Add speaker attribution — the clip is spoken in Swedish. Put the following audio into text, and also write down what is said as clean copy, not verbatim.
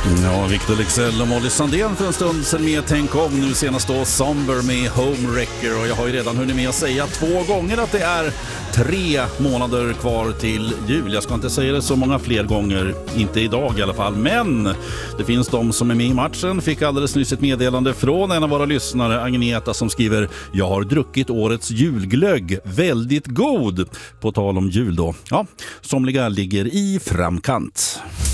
Speaker 1: Ja, Victor Leksell och Molly Sandén för en stund sedan med Tänk om, nu senast då Somber med Homewrecker, och jag har ju redan hunnit med att säga 2 gånger att det är 3 månader kvar till jul. Jag ska inte säga det så många fler gånger, inte idag i alla fall, men det finns de som är med i matchen. Fick alldeles nyss ett meddelande från en av våra lyssnare, Agneta, som skriver: jag har druckit årets julglögg, väldigt god. På tal om jul då. Ja, somliga ligger i framkant.